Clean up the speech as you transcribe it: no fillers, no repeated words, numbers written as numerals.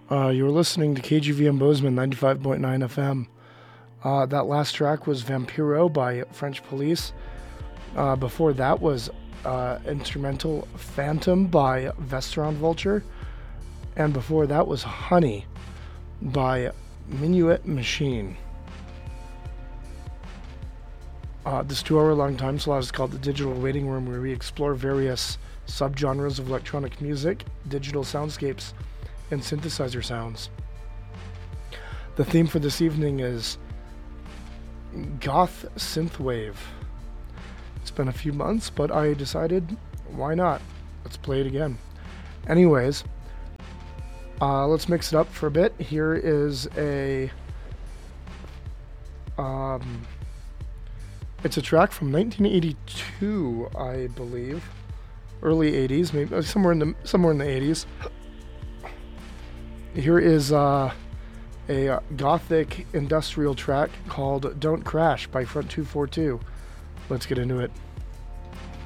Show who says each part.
Speaker 1: You were listening to KGVM Bozeman 95.9 FM. That last track was Vampiro by French Police. Before that was instrumental Phantom by Vestron Vulture. And before that was Honey by Minuet Machine. This 2-hour-long time slot is called the Digital Waiting Room, where we explore various subgenres of electronic music, digital soundscapes, and synthesizer sounds. The theme for this evening is Goth Synthwave. It's been a few months, but I decided, why not? Let's play it again. Anyways, let's mix it up for a bit. Here is it's a track from 1982, I believe. Early 80s, maybe somewhere in the 80s. Here is a gothic industrial track called Don't Crash by Front 242. Let's get into it.